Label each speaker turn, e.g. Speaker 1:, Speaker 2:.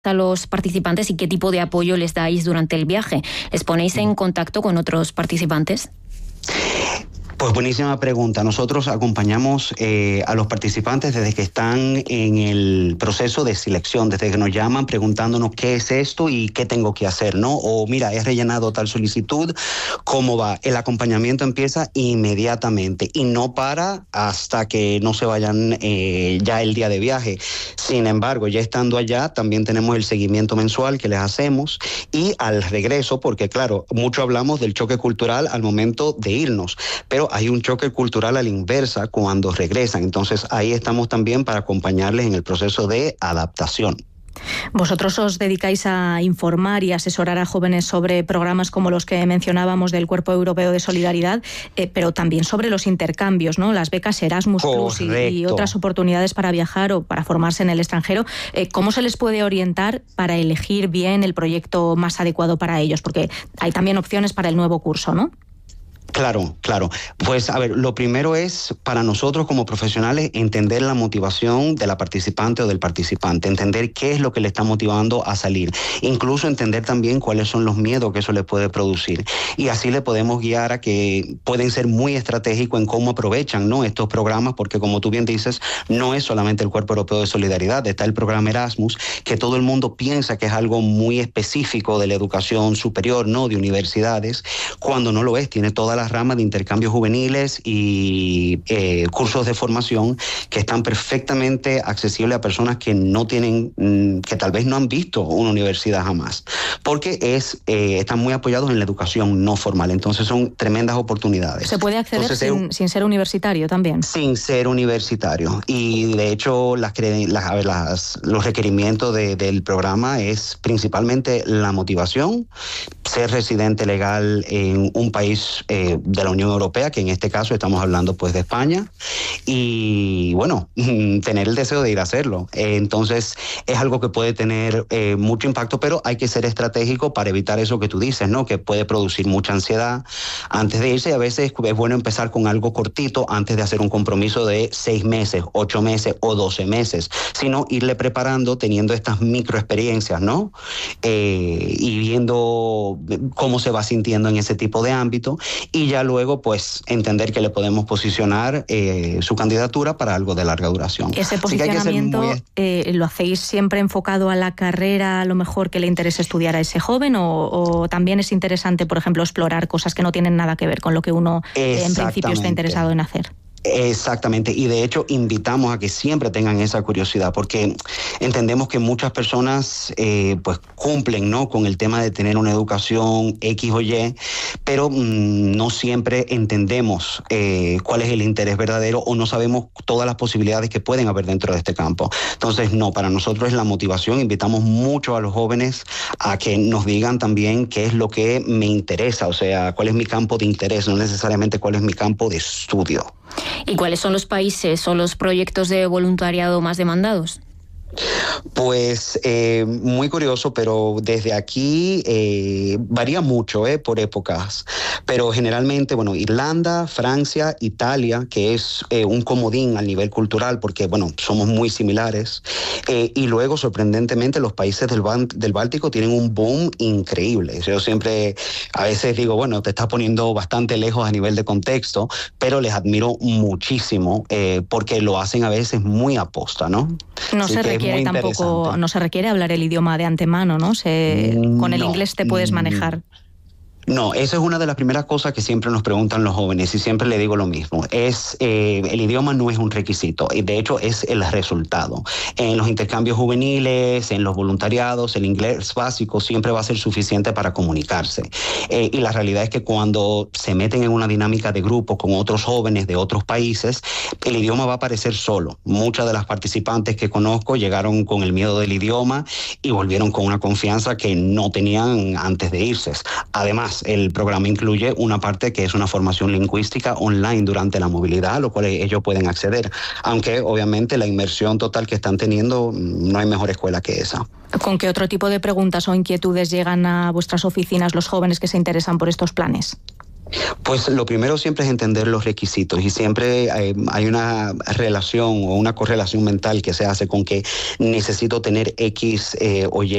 Speaker 1: a los participantes y qué tipo de apoyo les dais durante el viaje. ¿Les ponéis en contacto con otros participantes?
Speaker 2: Pues buenísima pregunta. Nosotros acompañamos a los participantes desde que están en el proceso de selección, desde que nos llaman preguntándonos qué es esto y qué tengo que hacer, ¿no? O mira, he rellenado tal solicitud, ¿cómo va? El acompañamiento empieza inmediatamente y no para hasta que no se vayan ya el día de viaje. Sin embargo, ya estando allá, también tenemos el seguimiento mensual que les hacemos y al regreso, porque claro, mucho hablamos del choque cultural al momento de irnos, pero hay un choque cultural a la inversa cuando regresan. Entonces ahí estamos también para acompañarles en el proceso de adaptación.
Speaker 1: Vosotros os dedicáis a informar y asesorar a jóvenes sobre programas como los que mencionábamos del Cuerpo Europeo de Solidaridad, pero también sobre los intercambios, ¿no? Las becas Erasmus Plus y otras oportunidades para viajar o para formarse en el extranjero. ¿Cómo se les puede orientar para elegir bien el proyecto más adecuado para ellos? Porque hay también opciones para el nuevo curso, ¿no?
Speaker 2: Claro. Pues a ver, lo primero es para nosotros como profesionales entender la motivación de la participante o del participante, entender qué es lo que le está motivando a salir, incluso entender también cuáles son los miedos que eso le puede producir. Y así le podemos guiar a que pueden ser muy estratégicos en cómo aprovechan, ¿no?, estos programas, porque como tú bien dices, no es solamente el Cuerpo Europeo de Solidaridad, está el programa Erasmus, que todo el mundo piensa que es algo muy específico de la educación superior, ¿no?, de universidades, cuando no lo es, tiene toda la ramas de intercambios juveniles y cursos de formación que están perfectamente accesibles a personas que no tienen, que tal vez no han visto una universidad jamás, porque están muy apoyados en la educación no formal, entonces son tremendas oportunidades.
Speaker 1: ¿Se puede acceder sin ser universitario también?
Speaker 2: Sin ser universitario, y de hecho los requerimientos del programa es principalmente la motivación, ser residente legal en un país de la Unión Europea, que en este caso estamos hablando pues de España, y bueno, tener el deseo de ir a hacerlo. Entonces es algo que puede tener mucho impacto, pero hay que ser estratégico para evitar eso que tú dices, ¿no?, que puede producir mucha ansiedad antes de irse, y a veces es bueno empezar con algo cortito antes de hacer un compromiso de 6 meses, 8 meses o 12 meses, sino irle preparando, teniendo estas microexperiencias, ¿no? Y viendo cómo se va sintiendo en ese tipo de ámbito, y ya luego pues entender que le podemos posicionar su candidatura para algo de larga duración.
Speaker 1: ¿Ese posicionamiento lo hacéis siempre enfocado a la carrera, a lo mejor que le interese estudiar a ese joven, o también es interesante, por ejemplo, explorar cosas que no tienen nada que ver con lo que uno en principio está interesado en hacer?
Speaker 2: Exactamente, y de hecho invitamos a que siempre tengan esa curiosidad, porque entendemos que muchas personas pues cumplen, ¿no?, con el tema de tener una educación X o Y, pero no siempre entendemos cuál es el interés verdadero, o no sabemos todas las posibilidades que pueden haber dentro de este campo. Entonces no, para nosotros es la motivación. Invitamos mucho a los jóvenes a que nos digan también qué es lo que me interesa, o sea, cuál es mi campo de interés, no necesariamente cuál es mi campo de estudio.
Speaker 1: ¿Y cuáles son los países o los proyectos de voluntariado más demandados?
Speaker 2: Pues muy curioso, pero desde aquí varía mucho por épocas, pero generalmente, bueno, Irlanda, Francia, Italia, que es un comodín al nivel cultural, porque bueno, somos muy similares, y luego sorprendentemente los países del Báltico tienen un boom increíble. Yo siempre a veces digo, bueno, te estás poniendo bastante lejos a nivel de contexto, pero les admiro muchísimo porque lo hacen a veces muy a posta, ¿no?
Speaker 1: No se requiere tampoco, no se requiere hablar el idioma de antemano, ¿no? Con el inglés te puedes manejar.
Speaker 2: No, esa es una de las primeras cosas que siempre nos preguntan los jóvenes, y siempre le digo lo mismo. El idioma no es un requisito, y de hecho es el resultado. En los intercambios juveniles, en los voluntariados, el inglés básico siempre va a ser suficiente para comunicarse. Y la realidad es que cuando se meten en una dinámica de grupo con otros jóvenes de otros países, el idioma va a aparecer solo. Muchas de las participantes que conozco llegaron con el miedo del idioma y volvieron con una confianza que no tenían antes de irse. Además, el programa incluye una parte que es una formación lingüística online durante la movilidad, a lo cual ellos pueden acceder, aunque obviamente la inmersión total que están teniendo, no hay mejor escuela que esa.
Speaker 1: ¿Con qué otro tipo de preguntas o inquietudes llegan a vuestras oficinas los jóvenes que se interesan por estos planes?
Speaker 2: Pues lo primero siempre es entender los requisitos y siempre hay una relación o una correlación mental que se hace con que necesito tener X o Y